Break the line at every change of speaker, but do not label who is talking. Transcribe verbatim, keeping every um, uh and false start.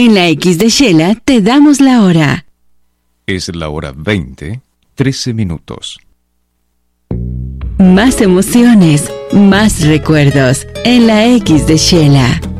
En la X de Shela te damos la hora.
Es la hora veinte, trece minutos.
Más emociones, más recuerdos en la X de Shela.